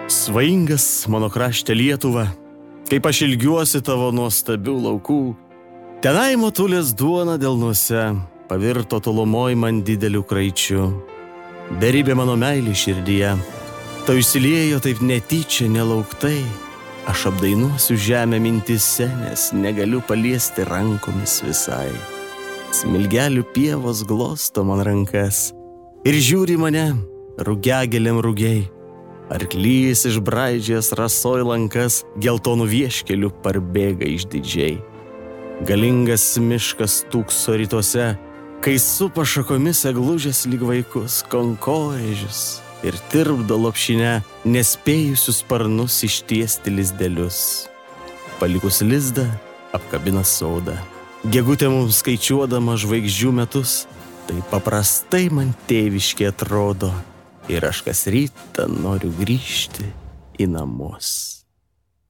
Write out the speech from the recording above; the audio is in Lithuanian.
Svaingas mano krašte Lietuva, kaip aš ilgiuosi tavo nuostabių laukų, tenai motulės duona delnuose pavirto tolumoj man dideliu kraičiu. Beribė mano meilė širdyje, to išsiliejo taip netyčia, nelauktai. Aš apdainuosiu žemę mintise, nes negaliu paliesti rankomis visai. Smilgelių pievos glosto man rankas ir žiūri mane rugiagėlėm rugiai. Arklys išbraidžęs rasoj lankas geltonų vieškelių parbėga išdidžiai. Galingas miškas tūkso rytuose, kai supa šakomis eglužės lyg vaikus konkorėžius ir tirpdo lopšinę nespėjusius sparnus ištiesti lizdelius. Palikus lizdą apkabina sodą. Gegutė mums skaičiuodama žvaigždžių metus, tai paprastai man tėviškai atrodo. Ir aš kas rytą noriu grįžti į namus.